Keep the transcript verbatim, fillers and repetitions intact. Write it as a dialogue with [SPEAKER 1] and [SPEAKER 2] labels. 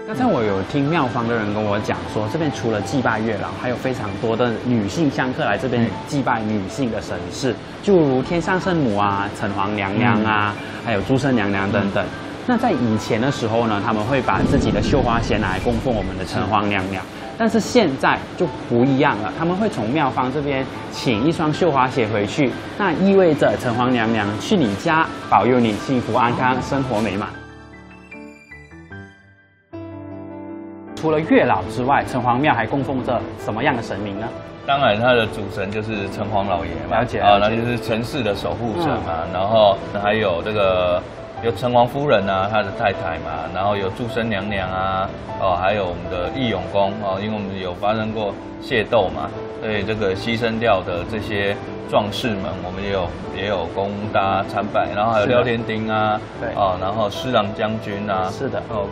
[SPEAKER 1] 刚才我有听庙方的人跟我讲说，这边除了祭拜月老，还有非常多的女性香客来这边祭拜女性的神事，就如天上圣母啊、城隍娘娘啊，嗯、还有诸圣娘娘等等。嗯、那在以前的时候呢，他们会把自己的绣花鞋拿来供奉我们的城隍娘娘。但是现在就不一样了，他们会从庙方这边请一双绣花鞋回去，那意味着城隍娘娘去你家保佑你幸福安康、生活美满。除了月老之外，城隍庙还供奉着什么样的神明呢？
[SPEAKER 2] 当然，它的主神就是城隍老爷嘛，
[SPEAKER 1] 了解
[SPEAKER 2] 啊，那就是城市的守护者嘛。嗯、然后还有这个有城隍夫人啊，他的太太嘛，然后有祝生娘娘啊，哦，还有我们的义勇公哦，因为我们有发生过械斗嘛，所以这个牺牲掉的这些壮士们，我们也有也有供大家参拜，然后还有廖天丁啊，
[SPEAKER 1] 对，
[SPEAKER 2] 哦，然后施琅将军啊，
[SPEAKER 1] 是的，
[SPEAKER 2] 哦，